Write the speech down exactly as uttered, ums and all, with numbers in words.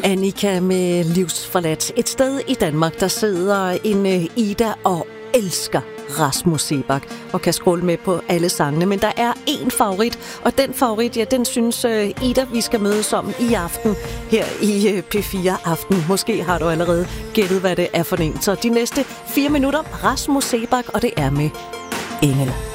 Annika med Livsforladt. Et sted i Danmark, der sidder en Ida og elsker Rasmus Seebach og kan scrolle med på alle sangene. Men der er én favorit, og den favorit, ja, den synes Ida, vi skal mødes om i aften her i P fire Aften. Måske har du allerede gættet, hvad det er for en. Så de næste fire minutter, Rasmus Seebach, og det er med Engel.